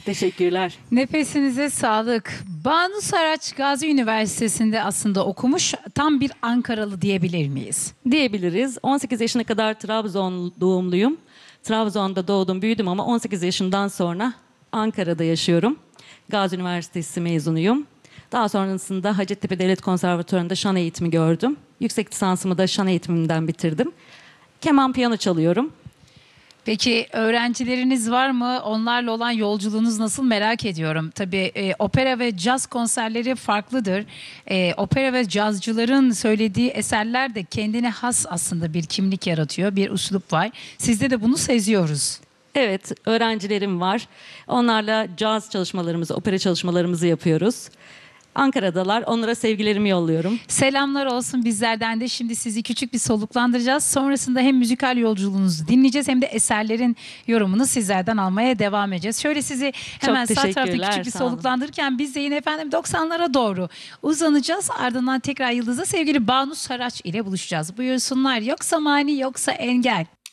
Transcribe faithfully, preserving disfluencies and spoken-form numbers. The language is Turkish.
Teşekkürler. Nefesinize sağlık. Banu Saraç Gazi Üniversitesi'nde aslında okumuş. Tam bir Ankaralı diyebilir miyiz? Diyebiliriz. on sekiz yaşına kadar Trabzon doğumluyum. Trabzon'da doğdum, büyüdüm ama on sekiz yaşından sonra Ankara'da yaşıyorum. Gazi Üniversitesi mezunuyum. Daha sonrasında Hacettepe Devlet Konservatuvarı'nda şan eğitimi gördüm. Yüksek lisansımı da şan eğitiminden bitirdim. Keman, piyano çalıyorum. Peki öğrencileriniz var mı? Onlarla olan yolculuğunuz nasıl, merak ediyorum. Tabii e, opera ve caz konserleri farklıdır. E, opera ve cazcıların söylediği eserler de kendine has aslında bir kimlik yaratıyor, bir üslup var. Sizde de bunu seziyoruz. Evet, öğrencilerim var. Onlarla caz çalışmalarımızı, opera çalışmalarımızı yapıyoruz. Ankara'dalar. Onlara sevgilerimi yolluyorum. Selamlar olsun bizlerden de. Şimdi sizi küçük bir soluklandıracağız. Sonrasında hem müzikal yolculuğunuzu dinleyeceğiz hem de eserlerin yorumunu sizlerden almaya devam edeceğiz. Şöyle sizi hemen sağ tarafta teşekkürler, küçük bir sağ olun. soluklandırırken biz de yine efendim doksanlara doğru uzanacağız. Ardından tekrar Yıldız'da sevgili Banu Saraç ile buluşacağız. Buyursunlar. Yoksa mani yoksa engel.